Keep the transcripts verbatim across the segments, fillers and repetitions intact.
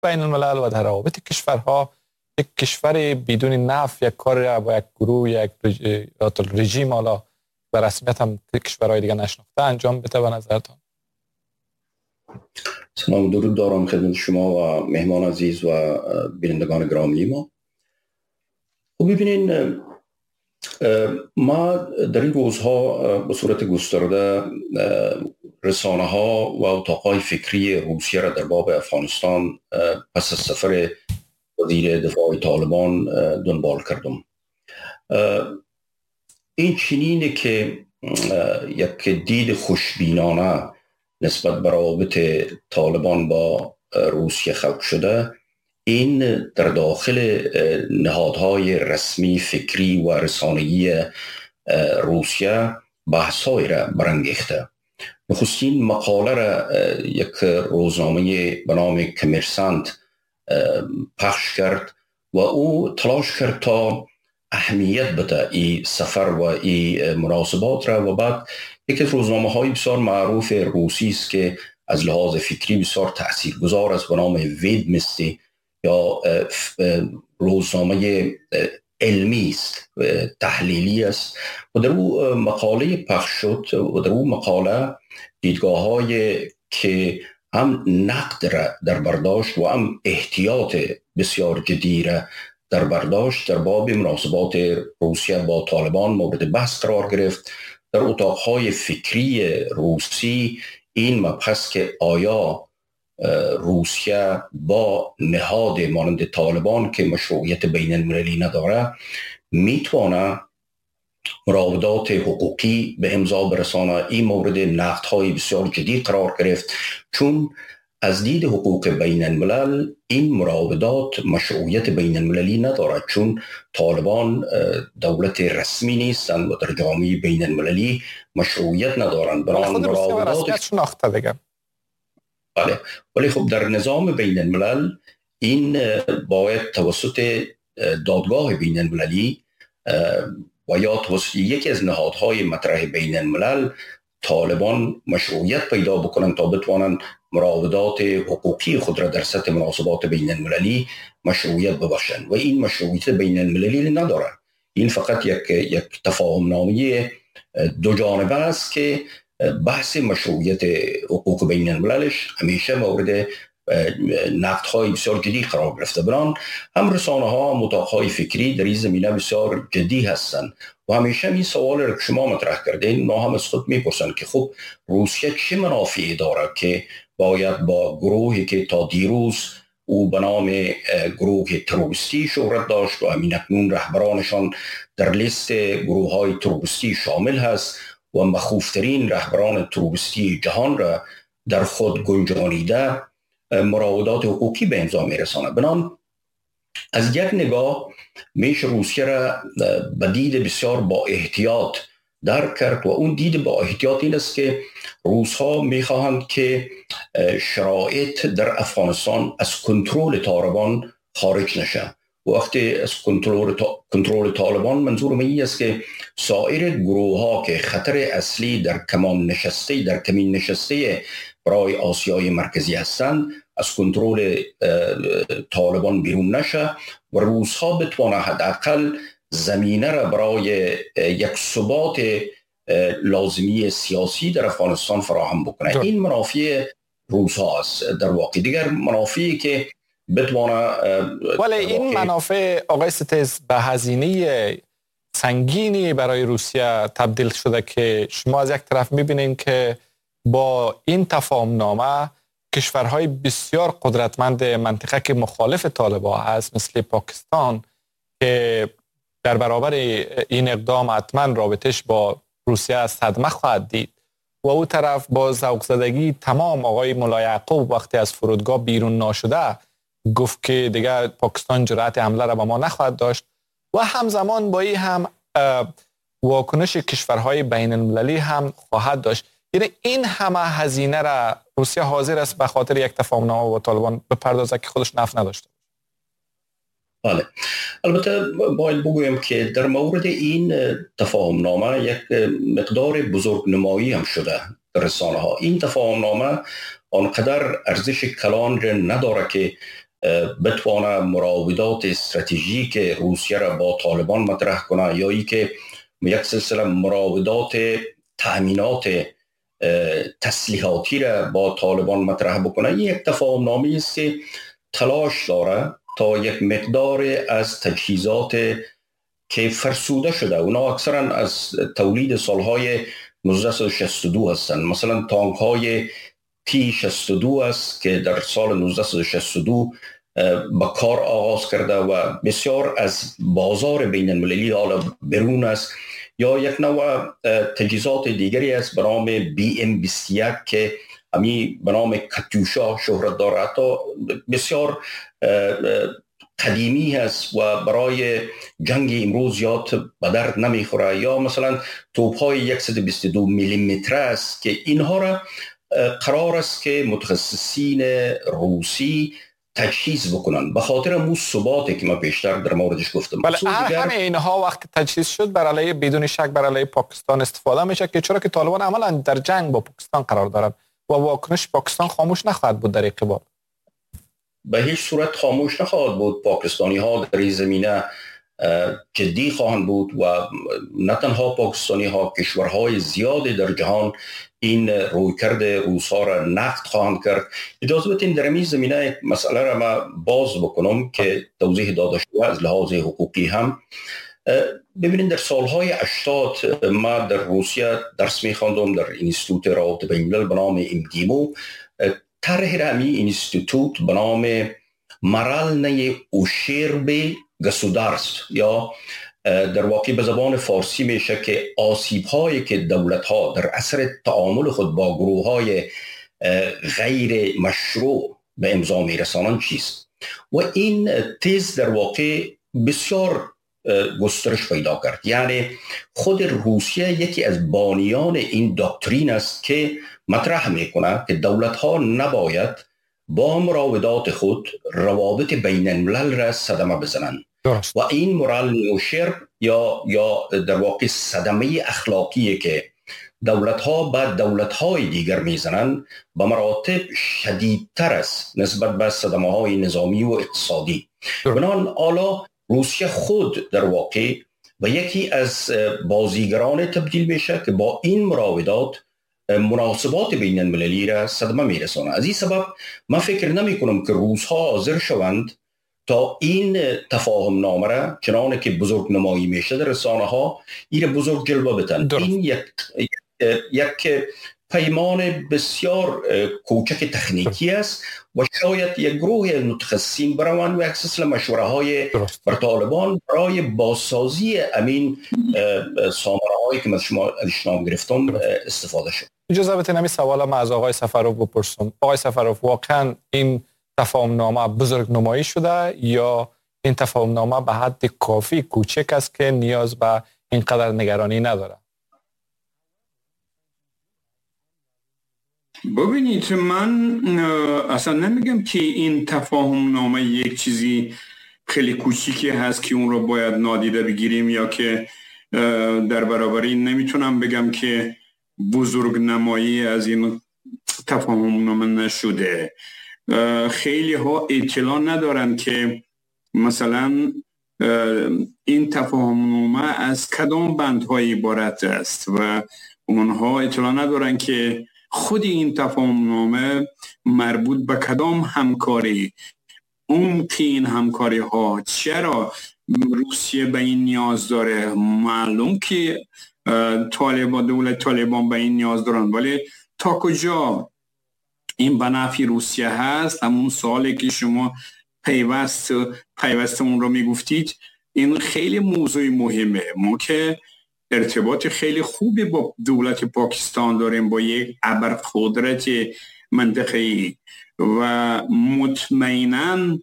بین الملل و در روابط کشورها یک کشور بدون نفت یک کار با یک گروه یک رژیم حالا به رسمیت هم کشورهای دیگه نشناخته انجام بده به نظرتان؟ سلام درود دارم خدمت شما و مهمان عزیز و بینندگان گرامی ما. خب ببینین، ما در این روزها به صورت گسترده رسانه ها و اتاقهای فکری روسیه را در باب افغانستان پس از سفر وزیر دفاع طالبان دنبال کردم. این چنینه که یک دید خوشبینانه نسبت به روابط طالبان با روسیه خلق شده. این در داخل نهادهای رسمی فکری و رسانه‌ای روسیه بحث‌هایی را برانگیخته. نخستین مقاله را یک روزنامه به نام کمرسانت پخش کرد و او تلاش کرد تا اهمیت بده این سفر و این مناسبات را، و بعد یکی از روزنامه‌های بسیار معروف روسی است که از لحاظ فکری بسیار تاثیرگذار است به نام ویدمستی یا روزنامه علمی است، تحلیلی است، و در او مقاله پخش شد و در او مقاله دیدگاه‌های که هم نقد را در برداشت و هم احتیاط بسیار جدی را در برداشت در باب مناسبات روسیه با طالبان مورد بحث قرار گرفت. در اتاقهای فکری روسی این مبحث که آیا روسیه با نهاد مانند طالبان که مشروعیت بین المللی نداره میتونه مراودات حقوقی به امضا برسانه، این مورد نقدهای بسیار جدی قرار گرفت، چون از دید حقوق بین الملل این مراودات مشروعیت بین المللی ندارد، چون طالبان دولت رسمی نیستند و در جامعه بین المللی مشروعیت ندارند. برای مراودات شناخته دیگه. بله، ولی خب در نظام بین الملل این باید توسط دادگاه بین المللی و یا توسط یکی از نهادهای مطرح بین الملل طالبان مشروعیت پیدا بکنند تا بتوانند مراودات حقوقی خود را در سطح مناسبات بین المللی مشروعیت ببخشند، و این مشروعیت بین المللی نداره. این فقط یک یک تفاهم نامه دو جانبه است که بحث مشروعیت حقوق بین المللش همیشه مورد نقدهای بسیار جدی قرار گرفته. بران هم رسانه ها هم اتاقهای فکری در این زمینه بسیار جدی هستند و همیشه این سوال را که شما مطرح کردین اونا هم از خود میپرسند که خب روسیه چه منافعی داره که باید با گروهی که تا دیروز او به نام گروه تروریستی شهرت داشت و همین اکنون رهبرانشان در لیست گروه های تروریستی شامل هست و مخوفترین رهبران تروریستی جهان را در خود گنجانیده مراودات حقوقی به امضا میرسانه. بنام از یک نگاه میشه روسیه را به دید بسیار با احتیاط درک کرد و اون دید با احتیاط این است که روس ها میخواهند که شرایط در افغانستان از کنترل طالبان خارج نشه. وقتی از کنترل کنترل طالبان منظور این است که سایر گروه ها که خطر اصلی در کمان نشسته در کمین نشسته برای آسیای مرکزی هستند از کنترل طالبان بیرون نشه و روس ها بتوانه حداقل زمینه را برای یک ثبات لازمی سیاسی در افغانستان فراهم بکنه. این منافع روس ها است در واقع. دیگر منافعی که بتوانه ولی این منافع آقای ستیز به هزینه سنگینی برای روسیه تبدیل شده که شما از یک طرف میبینید که با این تفاهم نامه کشورهای بسیار قدرتمند منطقه که مخالف طالبان هست مثل پاکستان که در برابر این اقدام حتما رابطش با روسیه از صدمه خواهد دید و او طرف با ذوق زدگی تمام آقای ملا یعقوب وقتی از فرودگاه بیرون ناشده گفت که دیگر پاکستان جرأت حمله را به ما نخواهد داشت و همزمان با این هم واکنش کشورهای بین المللی هم خواهد داشت. یعنی این همه هزینه را روسیه حاضر است به خاطر یک تفاهم نامه با طالبان بپردازه که خودش نفع نداشته. بله، البته باید بگویم که در مورد این تفاهم نامه یک مقدار بزرگ نمایی هم شده در رسانه ها. این تفاهم نامه آنقدر ارزش کلان را نداره که بتوانه مراودات استراتژیک روسیه را با طالبان مطرح کنه یا ای که یک سلسله مراودات تأمینات تسلیحاتی را با طالبان مطرح بکنه. این یک تفاهم نامه است که تلاش داره تا یک مقدار از تجهیزات که فرسوده شده، اونا اکثرا از تولید سالهای نوزده شصت و دو هستند، مثلا تانک های تی شصت و دو است که در سال نوزده شصت و دو با کار آغاز کرده و بسیار از بازار بین المللی حالا برون است، یا یک نوع تجهیزات دیگری است به نام بی ام بیست و یک که همی به نام کاتیوشا شهرت دارد، حتی بسیار قدیمی هست و برای جنگ امروز زیاد به درد نمیخوره، یا مثلا توپ‌های صد و بیست و دو میلیمتر است که اینها را قرار است که متخصصین روسی تجهیز بکنن به خاطر مو ثباتی که ما بیشتر در موردش گفتم. بله، همه اینها وقتی تجهیز شد بر علیه بدون شک بر علیه پاکستان استفاده میشه که چرا که طالبان عملا در جنگ با پاکستان قرار دارند و واکنش پاکستان خاموش نخواهد بود در این قبال. به هیچ صورت خاموش نخواهد بود. پاکستانی ها در این زمینه جدی خواهند بود و نه تنها پاکستانی ها، کشورهای زیادی در جهان این رویکرد روس‌ها را نقد خواهند کرد. اجازه بدین در این زمینه مسئله را ما باز بکنم که توضیح داده شده از لحاظ حقوقی هم. ببینید در سالهای هشتاد ما در روسیه درس می‌خواندم در اینستیتوت روابط بین‌الملل به نام ایمدیمو. طرح همی اینستیتوت به نام مرالنه اوشرب گسودارستو یا در واقع به زبان فارسی میشه که آسیب هایی که دولت ها در اثر تعامل خود با گروه های غیر مشروع به امضا میرسانند چیست. و این تز در واقع بسیار گسترش پیدا کرد. یعنی خود روسیه یکی از بانیان این داکترین است که مطرح میکنه که دولت ها نباید با مراودات خود روابط بین الملل را صدمه بزنند و این مورال اوشرب یا یا در واقع صدمه اخلاقی که دولت ها بعد دولت های دیگر میزنند به مراتب شدیدتر است نسبت به صدمه های نظامی و اقتصادی. بنابراین حالا روسیه خود در واقع و یکی از بازیگران تبدیل میشه که با این مراودات مناسبات بین المللی را صدمه میرسانه. از این سبب من فکر نمی کنم که روس ها حاضر شوند تا این تفاهم نامه را چنانه که بزرگ نمایی میشه در رسانه ها این بزرگ جلوه بدن. این یک یک پیمان بسیار کوچک تکنیکی است و شاید یک گروه متخصصین بروند و یک سلسله مشوره های بر طالبان برای بازسازی امین سامانه هایی که من شما اشنام گرفتم استفاده شد. اجازه بدین همین سوال ما از آقای سفروف بپرسم. آقای سفروف، واقعا این تفاهم نامه بزرگ نمایی شده یا این تفاهم نامه به حد کافی کوچک است که نیاز به اینقدر نگرانی نداره؟ ببینید، من اصلا نمیگم که این تفاهم نامه یک چیزی خیلی کوچیکی هست که اون رو باید نادیده بگیریم یا که در برابر این نمیتونم بگم که بزرگ نمایی از این تفاهم نامه نشده. خیلی ها اطلاع ندارن که مثلا این تفاهم نامه از کدام بندهای عبارت است و اونها اطلاع ندارن که خود این تفاهم نامه مربوط به کدام همکاری، اون که این همکاری ها چرا روسیه به این نیاز داره. معلوم که طالبان، دولت طالبان به این نیاز دارن، ولی تا کجا این به نفع روسیه هست؟ همون سوالی که شما پیوست پیوست اون رو میگفتید، این خیلی موضوع مهمه. ما که ارتباط خیلی خوبی با دولت پاکستان داریم، با یک ابرقدرت منطقه‌ای و مطمئناً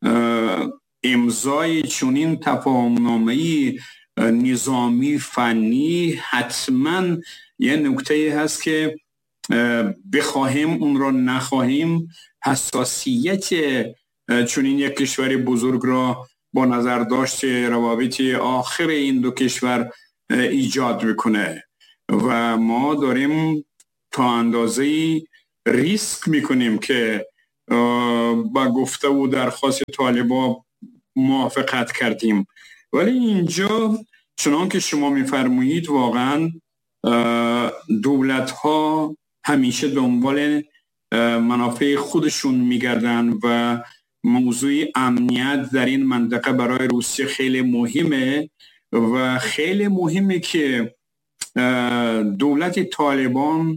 امضای چنین تفاهم‌نامه‌ای نظامی فنی حتماً یه نکته هست که بخواهیم اون رو نخواهیم حساسیت چنین یک کشور بزرگ را با نظر داشت روابط آخر این دو کشور ایجاد میکنه و ما داریم تا اندازه‌ای ریسک میکنیم که با گفته و درخواست طالبان موافقت کردیم. ولی اینجا چنان که شما میفرمایید واقعا دولت ها همیشه دنبال منافع خودشون میگردن و موضوع امنیت در این منطقه برای روسیه خیلی مهمه و خیلی مهمه که دولت طالبان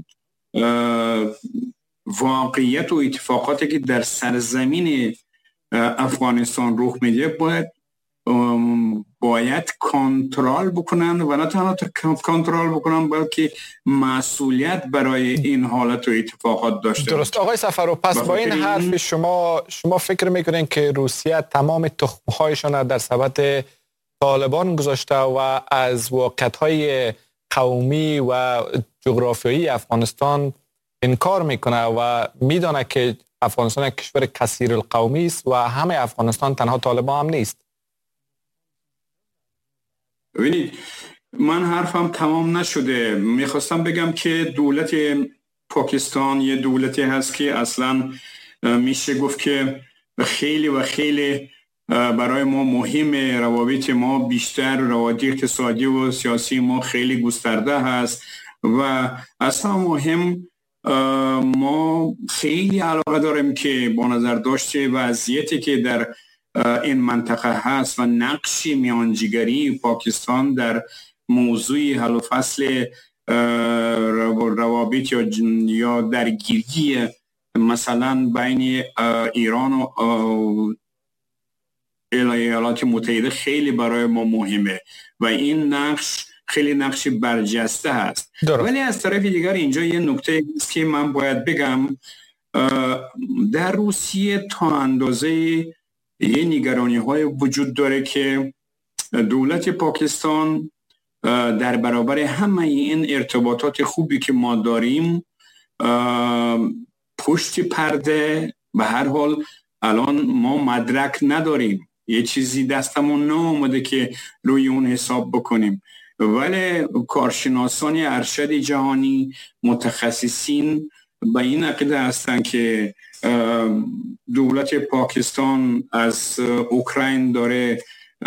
واقعیت و اتفاقاتی که در سرزمین افغانستان رخ میده باید باید کنترل بکنن و نه تنها کنترل بکنن بلکه مسئولیت برای این حالت و اتفاقات داشته. درست آقای سفرو، پس با این حرف شما شما فکر میکنین که روسیه تمام تخم‌هایشان در سبد طالبان گذاشته و از واقعیت‌های قومی و جغرافیایی افغانستان انکار میکنه و میدانه که افغانستان یک کشور کثیر القومی است و همه افغانستان تنها طالبان هم نیست؟ ببینید من حرفم تمام نشده. میخواستم بگم که دولت پاکستان یه دولتی هست که اصلا میشه گفت که خیلی و خیلی برای ما مهمه. روابط ما بیشتر روابط اقتصادی و سیاسی ما خیلی گسترده هست و اصلا مهم ما خیلی علاقه داریم که با نظر داشته وضعیتی که در این منطقه هست و نقش میانجیگری پاکستان در موضوع حل و فصل روابط یا یا درگیری مثلا بین ایران و ایالات متحده خیلی برای ما مهمه و این نقش خیلی نقش برجسته هست. ولی از طرف دیگر اینجا یه نکته است که من باید بگم، در روسیه تا اندازه یه نگرانی های وجود داره که دولت پاکستان در برابر همه این ارتباطات خوبی که ما داریم پشت پرده به هر حال الان ما مدرک نداریم، یه چیزی دستمون ناآمده که روی اون حساب بکنیم. ولی کارشناسان ارشد جهانی متخصصین به این عقیده هستند که دولت پاکستان از اوکراین داره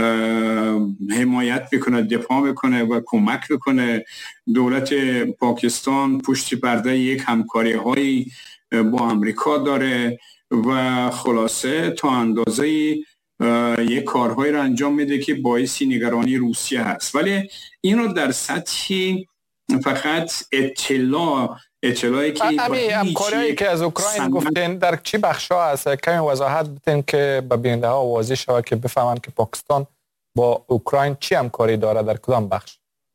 حمایت میکنه، دفاع میکنه و کمک میکنه. دولت پاکستان پشت پرده یک همکاری هایی با امریکا داره و خلاصه تا اندازه یک کارهایی را انجام میده که باعث نگرانی روسیه هست. ولی این رو در سطحی فقط اطلاع اطلاعی که همین همکاری که از اوکراین گفتین در چی بخشا هست؟ کمی وضاحت بدین که به بیننده ها واضح شود که بفهمن که پاکستان با اوکراین چی همکاری داره، در کدام بخش؟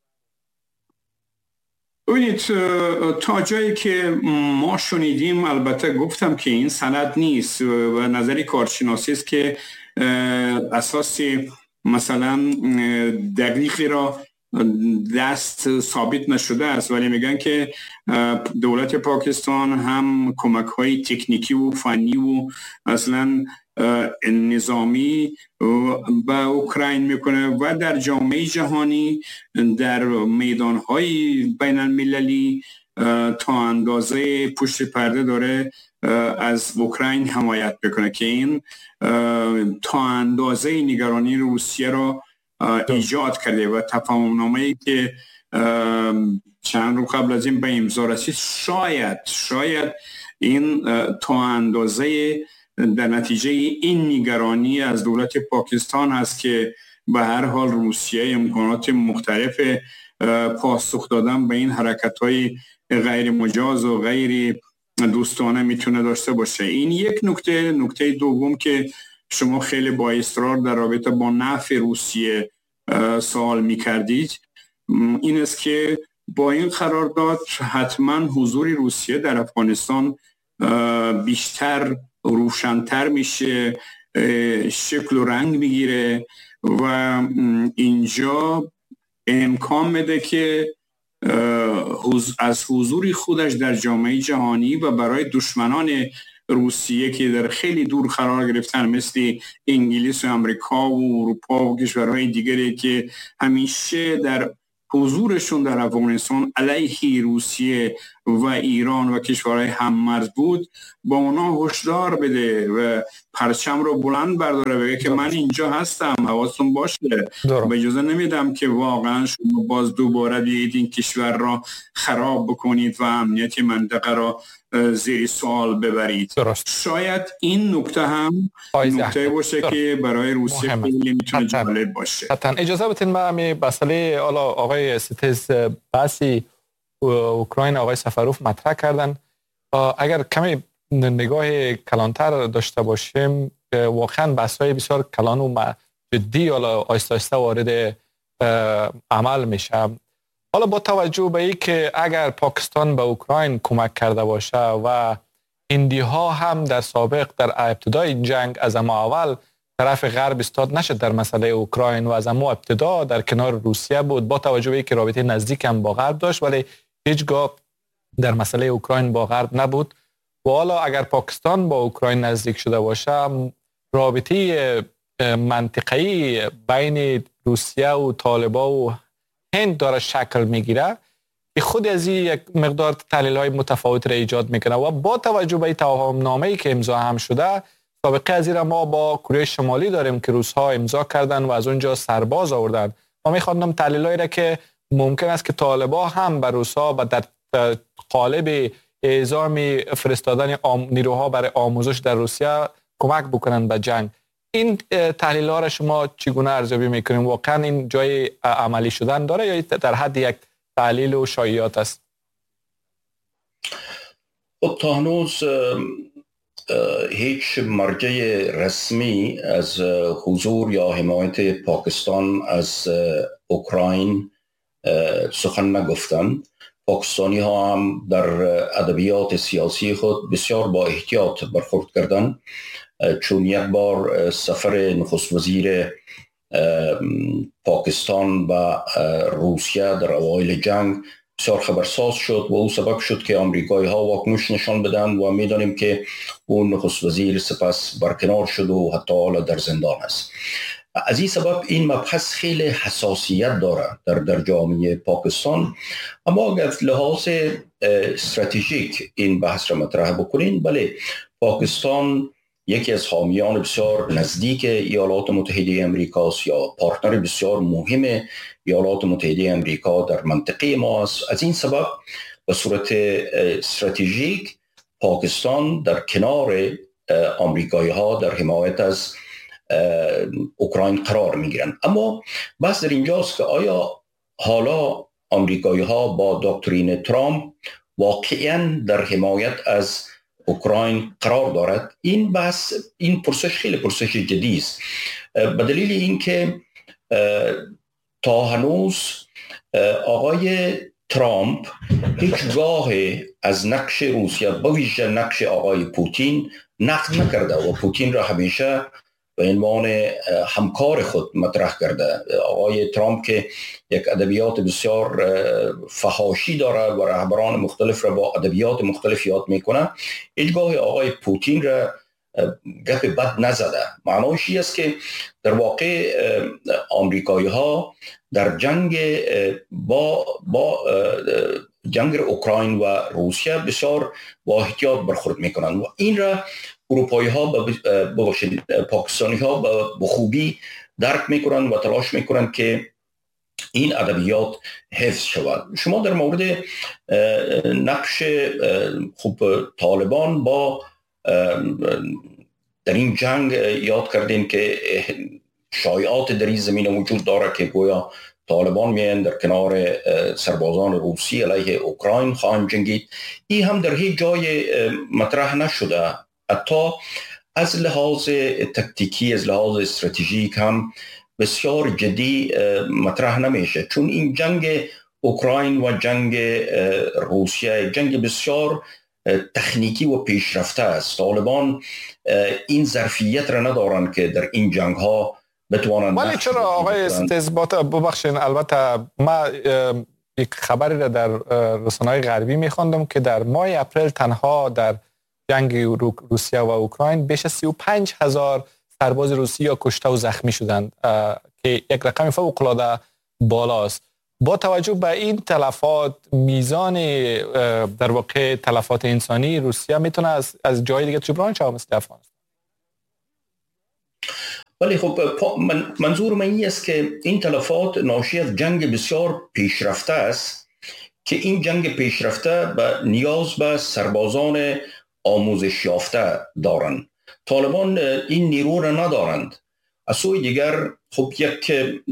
ببینید تا جایی که ما شنیدیم، البته گفتم که این سند نیست و نظری کارشناسی است که اساس مثلا دقیقی را دست ثابت نشده است، ولی میگن که دولت پاکستان هم کمک های تکنیکی و فنی و اصلا نظامی به اوکراین میکنه و در جامعه جهانی در میدان های بین المللی تا اندازه پشت پرده داره از اوکراین حمایت میکنه که این تا اندازه نگرانی روسیه را ایجاد کرده و تفاهم‌نامه‌ای که چند روز قبل از این به امضا رسید شاید شاید این تا اندازه در نتیجه این نگرانی از دولت پاکستان هست که به هر حال روسیه امکانات مختلف پاسخ دادن به این حرکت‌های غیر مجاز و غیر دوستانه میتونه داشته باشه. این یک نکته. نکته دوم که شما خیلی با اصرار در رابطه با نفع روسیه سوال میکردید این است که با این قرارداد حتما حضور روسیه در افغانستان بیشتر روشن‌تر میشه، شکل و رنگ میگیره و اینجا امکان میده که از حضور خودش در جامعه جهانی و برای دشمنان روسیه که در خیلی دور قرار گرفتن مثل انگلیس و امریکا و اروپا و کشورهای دیگری که همیشه در حضورشون در افغانستان علیه روسیه و ایران و کشورهای هممرز بود با اونا هشدار بده و پرچم رو بلند برداره بگه که من اینجا هستم، حواستون باشه. و اجازه نمیدم که واقعا شما باز دوباره بیایید این کشور را خراب بکنید و امنیت منطقه را زیر سوال ببرید. درست. شاید این نکته هم نکته باشه درست. که برای روسیه خیلی میتونه جالب باشه. حتما اجازه بدین من همین مسئله آقای ستیز بحثی اوکراین آقای سفروف مطرح کردن، اگر کمی نگاه کلانتر داشته باشیم واقعا بحث‌های بسیار کلان و جدی حالا آهسته آهسته وارد عمل میشه. حالا با توجه به اینکه اگر پاکستان به اوکراین کمک کرده باشه و هندی ها هم در سابق در ابتدای این جنگ از اما اول طرف غرب استاد نشد در مسئله اوکراین و از اما ابتدا در کنار روسیه بود، با توجه به اینکه رابطه نزدیک هم با غرب داشت ولی هیچگاه در مسئله اوکراین با غرب نبود. و حالا اگر پاکستان با اوکراین نزدیک شده باشه رابطه منطقه‌ای بین روسیه و طالبان و هند داره شکل میگیره که خود از این یک مقدار تحلیل‌های متفاوت را ایجاد میکنه و با توجه به توافق نامه‌ای که امضا هم شده، سابقه از این ما با کره شمالی داریم که روس‌ها امضا کردن و از اونجا سرباز آوردن. ما می‌خوایم تحلیل‌هایی را که ممکن است که طالبان هم به روس‌ها و در قالب اعزام فرستادن نیروها برای آموزش در روسیه کمک بکنن به جنگ. این تحلیل‌ها را شما چگونه ارزیابی می‌کنید؟ واقعا این جای عملی شدن داره یا در حد یک تحلیل و شایعات است؟ خب تا هنوز هیچ مرجع رسمی از حضور یا حمایت پاکستان از اوکراین سخن نگفتن. پاکستانی ها هم در ادبیات سیاسی خود بسیار با احتیاط برخورد کردند، چون یک بار سفر نخست وزیر پاکستان و روسیه در اوایل جنگ بسیار خبرساز شد و او سبب شد که آمریکایی ها واکنش نشان بدن و میدانیم که اون نخست وزیر سپس برکنار شد و حتی حالا در زندان است. از این سبب این مبحث خیلی حساسیت داره در در جامعه پاکستان. اما اگر لحاظ استراتژیک این بحث را مطرح بکنین، بله پاکستان یکی از حامیان بسیار نزدیک ایالات متحده امریکا است یا پارتنر بسیار مهم ایالات متحده امریکا در منطقه ما است. از این سبب به صورت استراتژیک پاکستان در کنار آمریکایی ها در حمایت از اوکراین قرار می گیرند. اما بحث در اینجاست که آیا حالا آمریکایی ها با دکترین ترامپ واقعا در حمایت از اوکراین قرار دارد؟ این بحث، این پرسش خیلی پرسش جدی است، به دلیل اینکه تا هنوز آقای ترامپ هیچگاه از نقش روسیه به ویژه نقش آقای پوتین نقد نکرده و پوتین را همیشه به عنوان همکار خود مطرح کرده. آقای ترامپ که یک ادبیات بسیار فحاشی داره و رهبران مختلف را با ادبیات مختلف یاد میکنه، هیچگاه آقای پوتین را گپ بد نزده. معناش این است که در واقع آمریکایی ها در جنگ با با جنگ اوکراین و روسیه بسیار با احتیاط برخورد میکنند و این را اروپایی ها ببخشید پاکستانی ها به خوبی درک میکنند و تلاش میکنند که این ادبیات حفظ شود. شما در مورد نقش خوب طالبان با در این جنگ یاد کردین که شایعات در این زمینه وجود داره که گویا طالبان میان در کنار سربازان روسی علیه اوکراین خواهند جنگید. این هم در هیچ جای مطرح نشده، حتی از لحاظ تکتیکی از لحاظ استراتژیک هم بسیار جدی مطرح نمیشه، چون این جنگ اوکراین و جنگ روسیه جنگ بسیار تکنیکی و پیشرفته است. طالبان این ظرفیت را ندارن که در این جنگ ها بتوانند. ولی چرا آقای استثبات ببخشین، البته ما یک خبری را در رسانه‌های غربی می‌خواندم که در ماه اپریل تنها در جنگ روسیه و اوکراین بیش از سی و پنج هزار سرباز روسی یا کشته و زخمی شدند که یک رقم فوق‌العاده بالاست. با توجه به این تلفات، میزان در واقع تلفات انسانی روسیه میتونه از از جای دیگه جبران شود مثل افغانستان؟ ولی خب من منظور من این است که این تلفات ناشی از جنگ بسیار پیشرفته است که این جنگ پیشرفته به نیاز به سربازان آموزش یافته دارند. طالبان این نیرو را ندارند. از سوی دیگر خب یک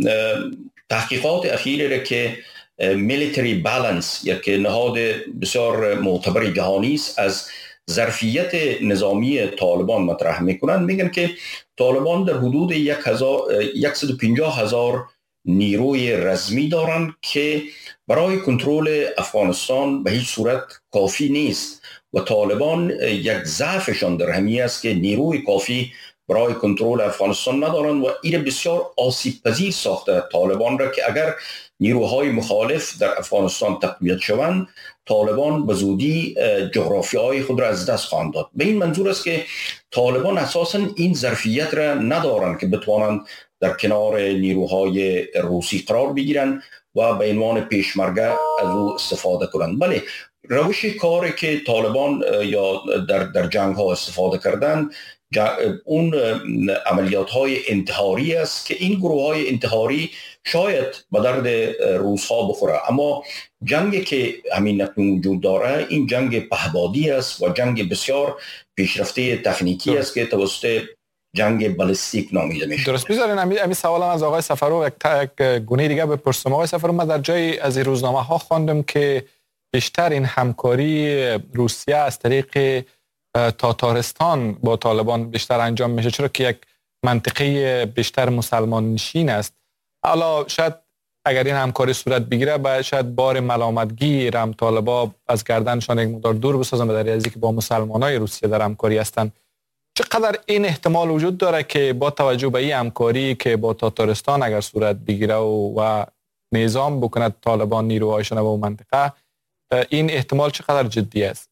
تحقیقات اخیری را که میلیتری بالانس، یک نهاد بسیار معتبر جهانی است، از ظرفیت نظامی طالبان مطرح میکنند، میگن که طالبان در حدود صد و پنجاه هزار نیروی رزمی دارند که برای کنترل افغانستان به هیچ صورت کافی نیست و طالبان یک ضعفشان در همین است که نیروی کافی برای کنترل افغانستان ندارند و این بسیار آسیب پذیر ساخته طالبان را که اگر نیروهای مخالف در افغانستان تقویت شوند، طالبان به زودی جغرافیای خود را از دست خواهند داد. به این منظور است که طالبان اساساً این ظرفیت را ندارند که بتوانند در کنار نیروهای روسی قرار بگیرند و به عنوان پیشمرگه از او استفاده کنند. بله، روش کاری که طالبان یا در در جنگ ها استفاده کردند اون عملیات های انتحاری است که این گروه های انتحاری شاید به درد روس ها بخوره، اما جنگی که همین نکنون وجود داره این جنگ پهبادی است و جنگ بسیار پیشرفته تکنیکی است که توسط جنگ بالستیک نامیده میشه. درست. بذارین همین سوالم از آقای سفرو یک گونه دیگه بپرسم. آقای سفرو، من در جای از این روزنامه ها خواندم که بیشتر این همکاری روسیه از طریق تاتارستان با طالبان بیشتر انجام میشه، چرا که یک منطقه بیشتر مسلمان نشین است. حالا شاید اگر این همکاری صورت بگیره باید شاید بار ملامتگی رم طالبا از گردنشان یک مقدار دور بسازن به دلیل اینکه با مسلمانای روسیه در همکاری هستند. چقدر این احتمال وجود داره که با توجه به این همکاری که با تاتارستان اگر صورت بگیره و, و نظام بکند طالبان نیروهایشان به اون منطقه، این احتمال چقدر جدی است؟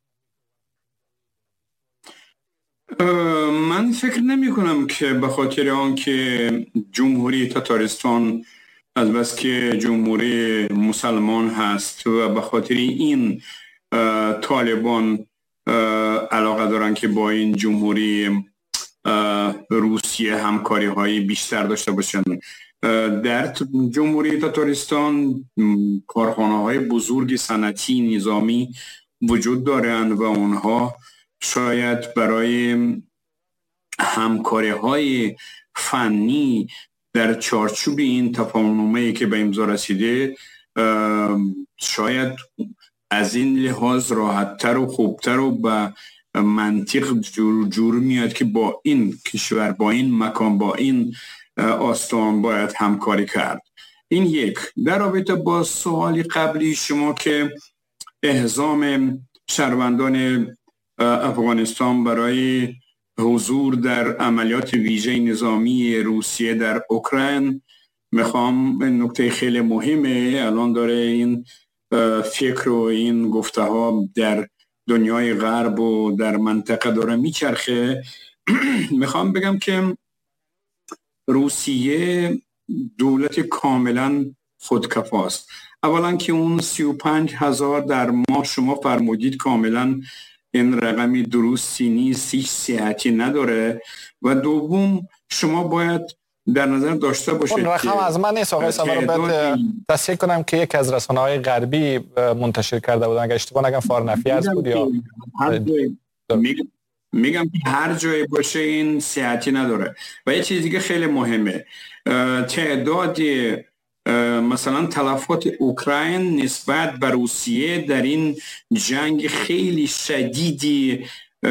من فکر نمی کنم که به خاطر آن که جمهوری تاتارستان از بس که جمهوری مسلمان هست و به خاطر این طالبان علاقه دارن که با این جمهوری روسیه همکاری های بیشتر داشته باشن. در جمهوری تاتارستان کارخانه های بزرگ صنعتی نظامی وجود دارند و اونها شاید برای همکاری های فنی در چارچوب این تفاهم‌نامه‌ای که به امضا رسیده شاید از این لحاظ راحت‌تر و خوبتر و به منطق جور, جور میاد که با این کشور، با این مکان، با این آستان باید همکاری کرد. این یک. در رابطه با سوالی قبلی شما که احزام شهروندان افغانستان برای حضور در عملیات ویژه نظامی روسیه در اوکراین، میخوام این نکته خیلی مهمه الان داره این فکر و این گفته ها در دنیای غرب و در منطقه داره میچرخه. میخوام بگم که روسیه دولت کاملا خودکفاست. اولا که اون سی و پنج هزار در ماه شما فرمودید کاملا این رقمی درستی نیست، هیچ صحتی نداره. و دوم شما باید در نظر داشته باشید اون رقم از من نیست آقای سفرو، باید تصحیح کنم که یک از رسانه‌های غربی منتشر کرده بودن، اگر اشتباه نگم فارنفی است بود یا میگم که هر جای باشه این صحتی نداره. و یه چیز دیگه خیلی مهمه، تعداد مثلا تلفات اوکراین نسبت به روسیه در این جنگ خیلی شدیدی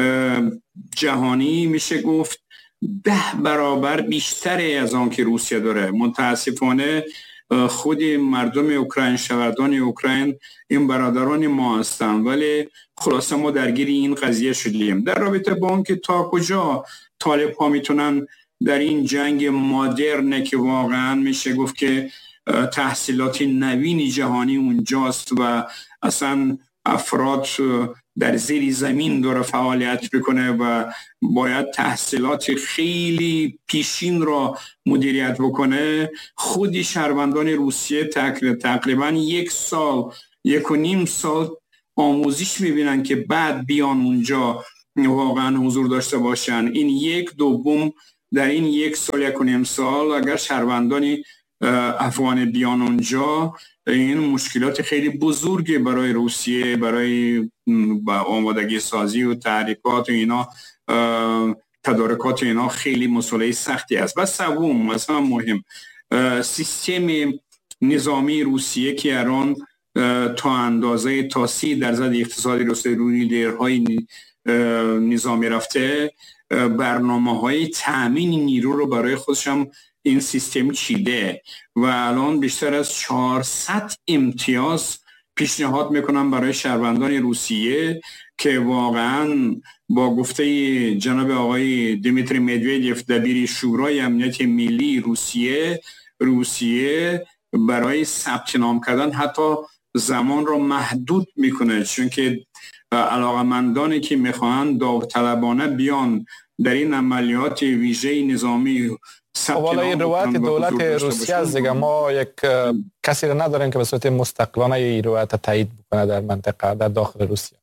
جهانی میشه گفت ده برابر بیشتره از آن که روسیه داره. متاسفانه خود مردم اوکراین، شهروندان اوکراین این برادران ما هستن، ولی خلاصه ما درگیر این قضیه شدیم. در رابطه با اون که تا کجا طالب ها میتونن در این جنگ مدرن که واقعا میشه گفت که تحصیلات نوین جهانی اونجاست و اصلا افراد در زیر زمین داره فعالیت بکنه و باید تحصیلات خیلی پیشین را مدیریت بکنه، خودی شهروندان روسیه تقریبا یک سال یک و نیم سال آموزش میبینن که بعد بیان اونجا واقعا حضور داشته باشن. این یک دوم در این یک سال یک و نیم سال اگر شهروندان افغان بیان اونجا، این مشکلات خیلی بزرگی برای روسیه، برای آمادگی سازی و تحریکات و اینا، تدارکات اینا خیلی مسئله سختی است. و سوم مثلا مهم سیستم نظامی روسیه که الان تا اندازه تا سی درصد اقتصادی روسیه روی لیرهای نظامی رفته، برنامه های تأمین نیرو رو برای خودشم این سیستم چیده و الان بیشتر از چهارصد امتیاز پیشنهاد میکنم برای شهروندان روسیه که واقعا با گفته جناب آقای دیمیتری مدودیف دبیر شورای امنیت ملی روسیه روسیه برای ثبت نام کردن حتی زمان رو محدود میکنه، چون که علاقمندانی که میخوان داوطلبانه بیان در این عملیات ویژه نظامی والا این روایت دولت روسیه از دیگه ما یک کسی رو نداریم که به صورت مستقلانه این روایت تایید بکنه در منطقه در داخل روسیه.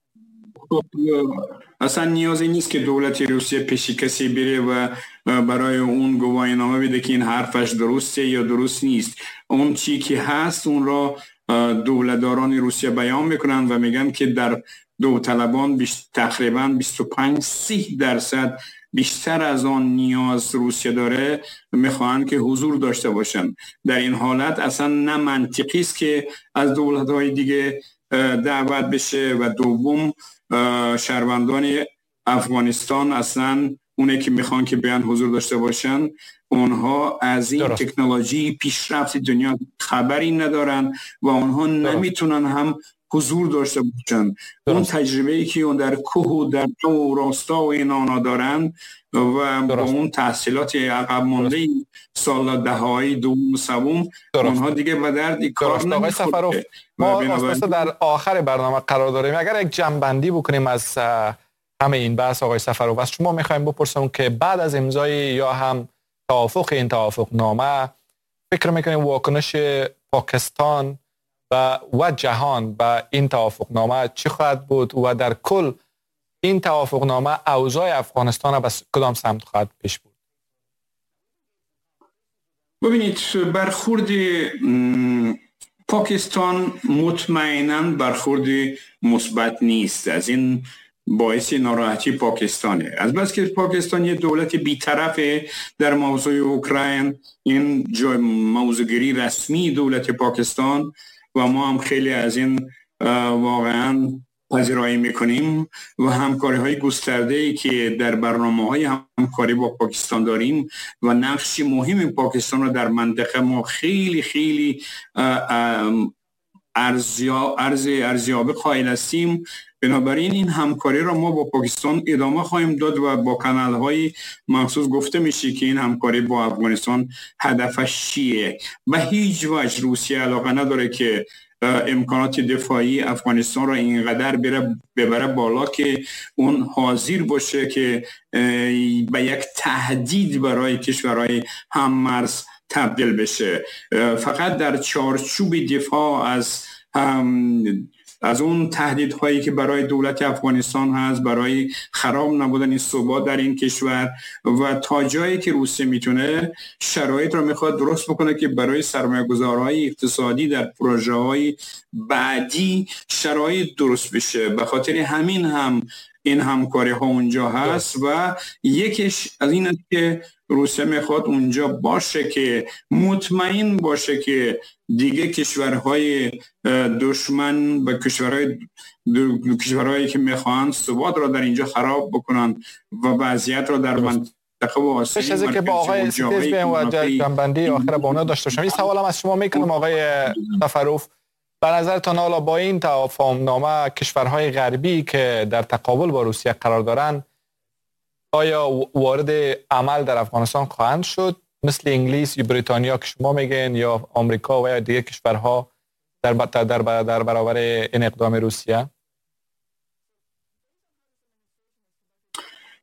اصلا نیازی نیست که دولت روسیه پیش کسی بره و برای اون گواهینامه بده که این حرفش درسته یا درست نیست. اون چی که هست اون را دولتداران روسیه بیان میکنن و میگن که در داوطلبان تقریبا بیست و پنج سی درصد بیشتر از آن نیاز روسیه داره میخوان که حضور داشته باشن. در این حالت اصلا نه منطقی است که از دولت‌های دیگه دعوت بشه و دوم شهروندان افغانستان اصلا اونه که میخوان که بیان حضور داشته باشن اونها از این درست. تکنولوژی پیشرفت دنیا خبری ندارن و اونها درست. نمیتونن هم حضور داشته باشن. اون تجربه‌ای که اون در کوه و در تو و راستا و اینا دارن و درست. با اون تحصیلات عقب مانده سال دهه‌های دوم و سوم اونها دیگه به درد کار نمیخوره. سفروف ما واسه در آخر برنامه قرار داریم، اگر یک جمع‌بندی بکنیم از همه این بحث آقای سفروف، از شما میخوایم بپرسم که بعد از امضای یا هم توافق این توافق نامه فکر میکنیم واکنش پاکستان و و جهان با این توافق نامه چی خواهد بود و در کل این توافق نامه اوضاع افغانستان به کدام سمت خواهد پیش بود؟ ببینید برخورد پاکستان مطمئناً برخورد مثبت نیست، از این باعث ناراحتی پاکستانه. از بس که پاکستان یه دولت بی‌طرفه در موضوع اوکراین، این جای موضوعگیری رسمی دولت پاکستان و ما هم خیلی از این واقعاً پذیرایی میکنیم و همکاری های گسترده‌ای که در برنامه های همکاری با پاکستان داریم و نقش مهم پاکستان رو در منطقه ما خیلی خیلی ارزیابی قائل هستیم. بنابراین این همکاری را ما با پاکستان ادامه خواهیم داد و با کانال های مخصوص گفته میشه که این همکاری با افغانستان هدفش چیه و هیچ وجه روسیه علاقه نداره که امکانات دفاعی افغانستان را اینقدر بره ببره بالا که اون حاضر باشه که به یک تهدید برای کشورهای هم‌مرز تبدیل بشه. فقط در چارچوب دفاع از از اون تهدیدهایی که برای دولت افغانستان هست، برای خراب نبودن ثبات در این کشور و تا جایی که روسیه میتونه شرایط رو میخواد درست بکنه که برای سرمایه‌گذارهای اقتصادی در پروژه‌های بعدی شرایط درست بشه. به خاطر همین هم این همکاری ها اونجا هست و یکیش از این است که روسیه میخواد اونجا باشه که مطمئن باشه که دیگه کشورهای دشمن و کشورهای کشورهایی که میخوان ثبات را در اینجا خراب بکنن و وضعیت را در منطقه و آسیب از که با آقای ستیز بیم و جنبندی آخر با اونا داشته باشم. این سوالم از شما میکنم آقای سفروف، به نظرتان حالا با این توافق نامه کشورهای غربی که در تقابل با روسیه قرار دارن آیا وارد عمل در افغانستان خواهند شد مثل انگلیس یا بریتانیا که شما میگن یا آمریکا و یا دیگر کشورها در در در برابر این اقدام روسیه؟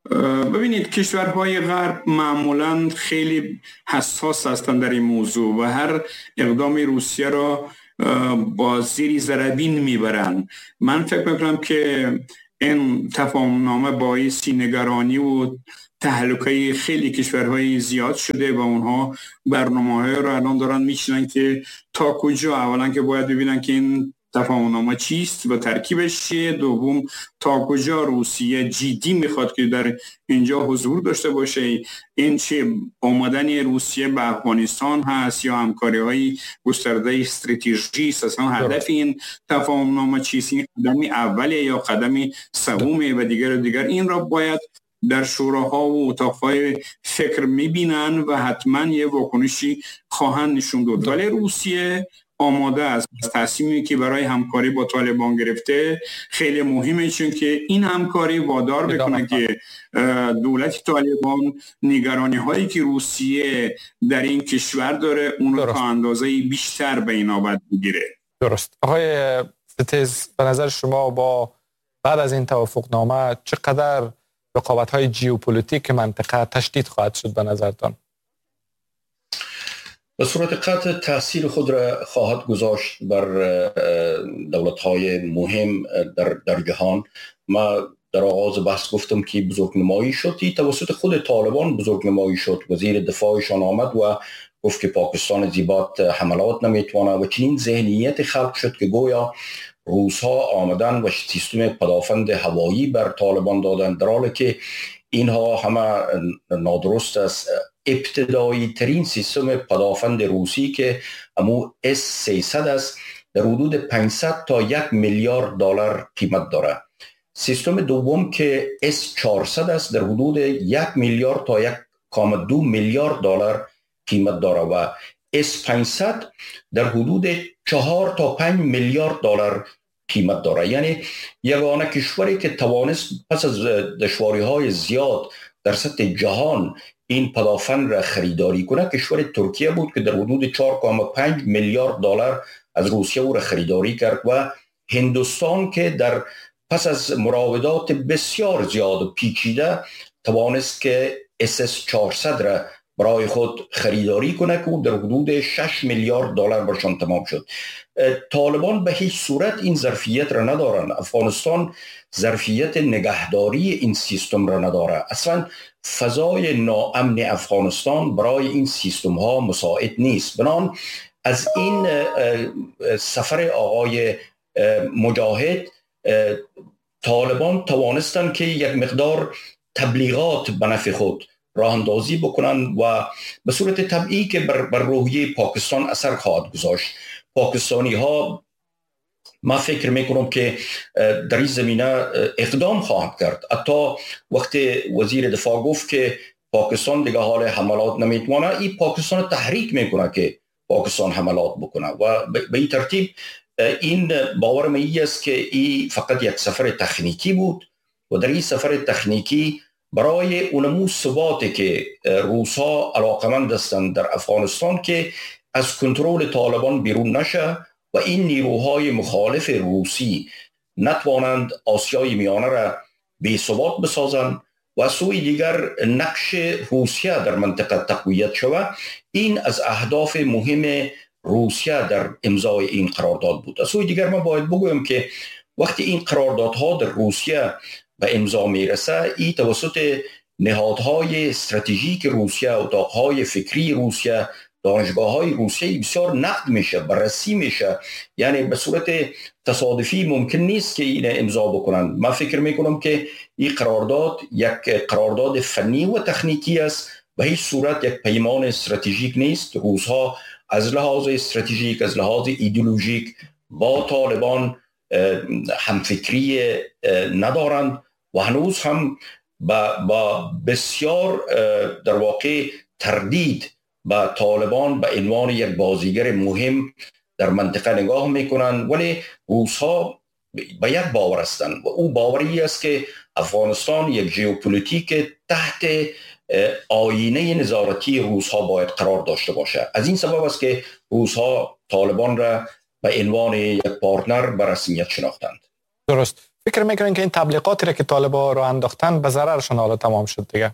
ببینید کشورهای غرب معمولاً خیلی حساس هستند در این موضوع و هر اقدام روسیه را با زیر ذره میبرن. من فکر میکنم که این تفاهمنامه باعث نگرانی و تهلکه خیلی کشورهای زیاد شده و اونها برنامه‌های رو الان دارن میچینن که تا کجا، اولا که باید ببینن که این تفاهمنامه چیست و ترکیبش چیه، دوم تا کجا روسیه جدی میخواد که در اینجا حضور داشته باشه، این چه آمدن روسیه به افغانستان هست یا همکاری های گسترده استراتژی است، اصلا هدف این تفاهمنامه چیست، این قدمی اوله یا قدمی سومه و دیگر و دیگر. این را باید در شوراها و اتاقهای فکر میبینن و حتما یه واکنشی خواهند نشون داد. ولی روسیه آماده است. تصمیمی که برای همکاری با طالبان گرفته خیلی مهمه، چون که این همکاری وادار بکنه که دولت طالبان نگرانی هایی که روسیه در این کشور داره اون رو تا اندازه بیشتر به این آبد بگیره. درست. آقای ستیز، به نظر شما با بعد از این توافقنامه چقدر رقابت‌های ژئوپلیتیک منطقه تشدید خواهد شد به نظرتان؟ به صورت قطع تاثیر خود را خواهد گذاشت بر دولت‌های مهم در در جهان. ما در آغاز بحث گفتم که بزرگنمایی شد، توسط خود طالبان بزرگنمایی شد. وزیر دفاعشان آمد و گفت که پاکستان زیبات حملات نمیتونه و چنین ذهنیت خلق شد که گویا روس ها آمدن و سیستم پدافند هوایی بر طالبان دادن، در حالی که اینها همه نادرست است. ابتدایی ترین سیستم پدافند روسی که امو اس سیصد است در حدود پانصد تا یک میلیارد دلار قیمت داره. سیستم دوم که اس چهارصد است در حدود یک میلیارد تا یک کام دو میلیارد دلار قیمت داره و اس پانصد در حدود چهار تا پنج میلیارد دلار قیمت داره. یعنی یگانه کشوری که توانست پس از دشواری های زیاد در سطح جهان این پدافند را خریداری کنه کشور ترکیه بود که در حدود چهار کام پنج میلیارد دلار از روسیه او را خریداری کرد و هندوستان که در پس از مراودات بسیار زیاد و پیچیده توانست که اس اس چهارصد را برای خود خریداری کنه که در حدود شش میلیارد دلار برشان تمام شد. طالبان به هیچ صورت این ظرفیت را ندارن. افغانستان ظرفیت نگهداری این سیستم را نداره. اصلا فضای ناامن افغانستان برای این سیستم ها مساعد نیست. بنان از این سفر آقای مجاهد طالبان توانستن که یک مقدار تبلیغات به نفع خود راه اندازی بکنن و به صورت طبیعی که بر, بر روحیه پاکستان اثر خواهد گذاشت. پاکستانی ها ما فکر میکنم که در این زمینه اقدام خواهد کرد. حتی وقتی وزیر دفاع گفت که پاکستان دیگه حال حملات نمیتونه، این پاکستان تحریک میکنه که پاکستان حملات بکنه و به این ترتیب این باور می است که این فقط یک سفر تکنیکی بود و در این سفر تکنیکی برای اونمو ثباتی که روسا علاقمند هستند در افغانستان که از کنترل طالبان بیرون نشه و این نیروهای مخالف روسی نتوانند آسیای میانه را بی ثبات بسازند و از سوی دیگر نقش روسیه در منطقه تقویت شود. این از اهداف مهم روسیه در امضای این قرارداد بود. از سوی دیگر من باید بگویم که وقتی این قراردادها در روسیه به امضا میرسه، این توسط نهادهای استراتژیک روسیه، اتاقهای فکری روسیه، دانشگاه‌های روسیه بسیار نقد میشه، بررسی میشه. یعنی به صورت تصادفی ممکن نیست که این امضا بکنن. من فکر میکنم که این قرارداد یک قرارداد فنی و تکنیکی است و هیچ صورت یک پیمان استراتژیک نیست. روس‌ها از لحاظ استراتژیک، از لحاظ ایدئولوژیک با طالبان همفکری ندارند و هنوز هم با, با بسیار در واقع تردید با طالبان به عنوان یک بازیگر مهم در منطقه نگاه میکنند. ولی روس‌ها به یک باور هستند و او باوری است که افغانستان یک ژئوپلیتیک تحت آینه نظارتی روس‌ها باید قرار داشته باشه. از این سبب است که روس‌ها طالبان را به عنوان یک پارتنر به رسمیت شناختند. درست. فکر میکنین که این تبلیغاتی را که طالبان را انداختن به ضررشون حالا تمام شد دیگه؟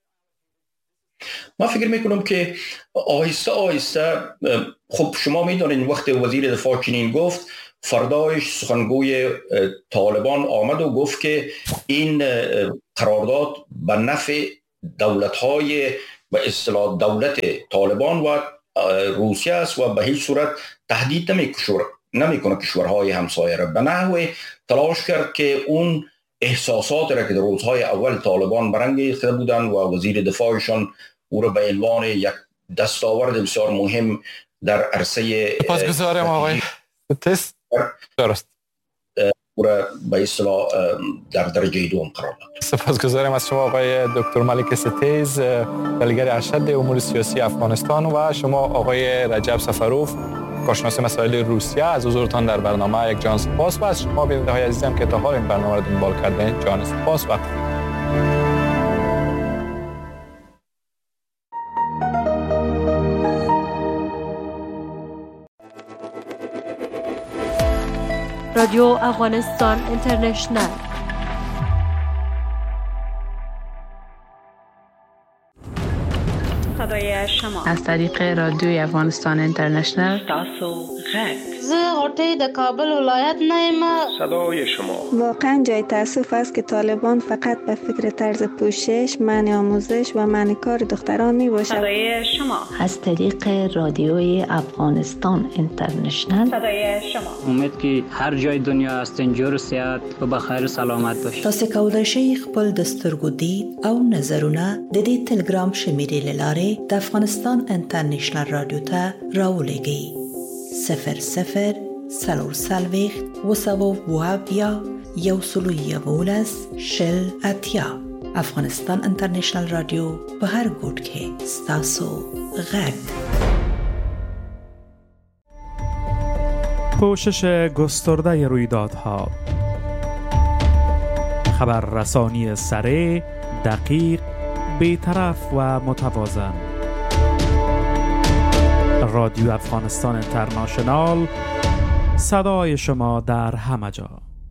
ما فکر میکنم که آهسته آهسته، خب شما میدونین وقت وزیر دفاع چنین گفت، فردایش سخنگوی طالبان آمد و گفت که این قرارداد به نفع دولت‌های به اصطلاح دولت طالبان و روسیه است و به هیچ صورت تهدید نمیکنه کشورهای همسایه را. به نحوی تلاش کرد که اون احساسات را که در روزهای اول طالبان برانگیخته بودند و وزیر دفاعشان او را به عنوان یک دستاورد بسیار مهم در عرصه سپاسگزارم آقای ستیز. درست او را به اصطلاح در درجه دوم قرار داد. سپاسگزارم از شما آقای دکتر ملک ستیز، بلگر ارشد امور سیاسی افغانستان، و شما آقای رجب سفروف، کارشناس مسائل روسیه، از حضورتان در برنامه یک جان سپاس. و از شما بیننده های عزیزم که تا حال این برنامه را دنبال کردین جان سپاس. وقت رادیو افغانستان اینترنشنل. صدای شما از طریق رادیوی افغانستان اینترنشنل. تاسو غږ زه غوټۍ د کابل ولایت نه یم. صدای شما واقعا جای تاسف است که طالبان فقط به فکر طرز پوشش، منع آموزش و منع کار دختران می باشد. صدای شما از طریق رادیوی افغانستان اینترنشنل. صدای شما امید که هر جای دنیا هستین جور صحت و بخیر سلامت باشید. تاسو کولای شئ خپل د سترګو دید او نظرونه د دې ټلګرام شمیرې لاره د افغانستان انټرنیشنل رادیو ته راولېږئ. صفر صفر سلور سلویخت و سوو وابیا یو سلو یوولس شل اتیا. افغانستان انټرنیشنل رادیو په هر ګوټ کې ستاسو غږ. پوشش گسترده رویدادها، خبررسانی سریع، دقیق، بی‌طرف و متوازن. رادیو افغانستان اینترنشنال، صدای شما در همه جا.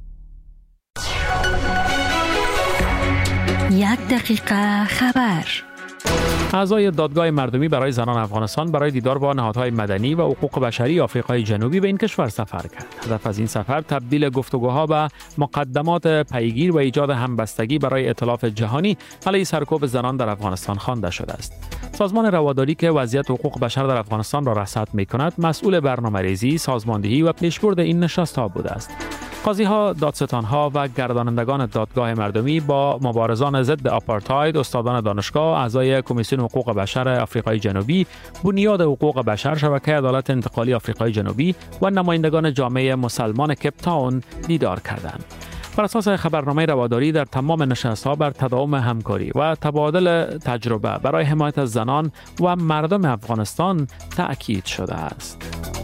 یک دقیقه خبر. اعضای دادگاه مردمی برای زنان افغانستان برای دیدار با نهادهای مدنی و حقوق بشری آفریقای جنوبی به این کشور سفر کرد. هدف از این سفر تبدیل گفتگوها به مقدمات پیگیر و ایجاد همبستگی برای ائتلاف جهانی علیه سرکوب زنان در افغانستان خوانده شده است. سازمان رواداری که وضعیت حقوق بشر در افغانستان را رصد می‌کند، مسئول برنامه‌ریزی، سازماندهی و پیشبرد این نشست‌ها بوده است. قاضی‌ها، دادستان‌ها و گردانندگان دادگاه مردمی با مبارزان ضد آپارتاید، استادان دانشگاه، اعضای کمیسیون حقوق بشر آفریقای جنوبی، بنیاد حقوق بشر، شبکه عدالت انتقالی آفریقای جنوبی و نمایندگان جامعه مسلمان کیپ تاون دیدار کردند. بر اساس خبرنامه رواداری در تمام نشست‌ها بر تداوم همکاری و تبادل تجربه برای حمایت از زنان و مردم افغانستان تأکید شده است.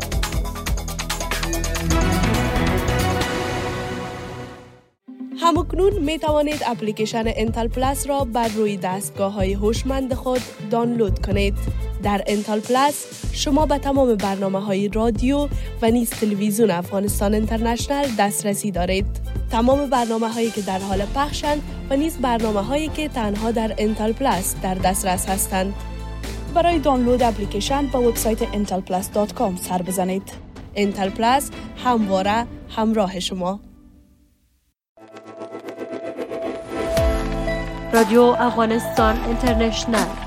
همکنون می توانید اپلیکیشن انتل پلاس را بر روی دستگاه های هوشمند خود دانلود کنید. در انتل پلاس شما به تمام برنامه های رادیو و نیز تلویزیون افغانستان اینترنشنل دسترسی دارید. تمام برنامه هایی که در حال پخشند و نیز برنامه هایی که تنها در انتل پلاس در دسترس هستند. برای دانلود اپلیکیشن به وبسایت انتل پلاس دات کام سر بزنید. انتل پلاس همواره همراه شما. رادیو افغانستان اینترنشنل.